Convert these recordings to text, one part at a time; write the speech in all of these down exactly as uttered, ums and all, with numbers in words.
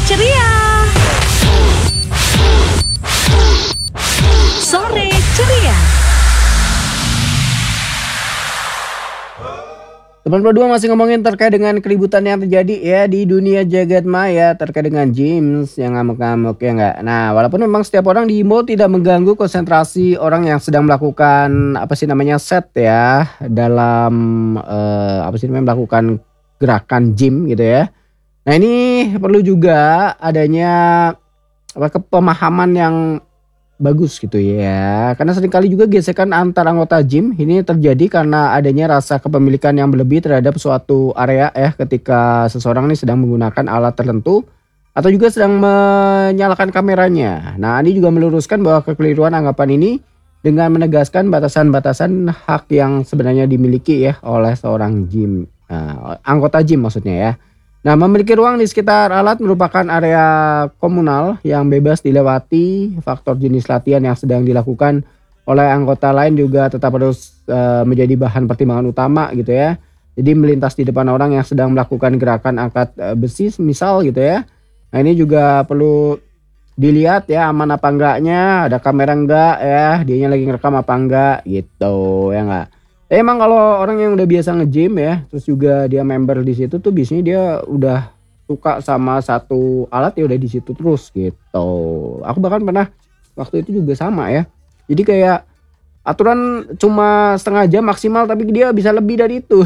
ceria. Sore ceria. Teman berdua masih ngomongin terkait dengan keributan yang terjadi ya di dunia jagat maya terkait dengan James yang ngamuk-ngamuk ya enggak. Nah, walaupun memang setiap orang diimbau tidak mengganggu konsentrasi orang yang sedang melakukan apa sih namanya set ya dalam eh, apa sih namanya melakukan gerakan gym gitu ya. Nah, ini perlu juga adanya apa kepemahaman yang bagus gitu ya. Karena seringkali juga gesekan antar anggota gym ini terjadi karena adanya rasa kepemilikan yang berlebih terhadap suatu area ya ketika seseorang ini sedang menggunakan alat tertentu atau juga sedang menyalakan kameranya. Nah, ini juga meluruskan bahwa kekeliruan anggapan ini dengan menegaskan batasan-batasan hak yang sebenarnya dimiliki ya oleh seorang gym, nah, anggota gym maksudnya ya. Nah, memiliki ruang di sekitar alat merupakan area komunal yang bebas dilewati. Faktor jenis latihan yang sedang dilakukan oleh anggota lain juga tetap harus eh, menjadi bahan pertimbangan utama gitu ya. Jadi melintas di depan orang yang sedang melakukan gerakan angkat eh, besi misal gitu ya. Nah, ini juga perlu dilihat ya aman apa enggaknya, ada kamera enggak ya, dianya lagi ngerekam apa enggak gitu ya enggak. Tapi emang kalau orang yang udah biasa nge-gym ya, terus juga dia member di situ tuh biasanya dia udah suka sama satu alat ya udah di situ terus gitu. Aku bahkan pernah waktu itu juga sama ya. Jadi kayak aturan cuma setengah jam maksimal tapi dia bisa lebih dari itu.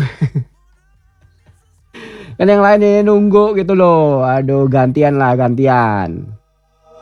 Kan yang lainnya nunggu gitu loh. Aduh gantian lah gantian.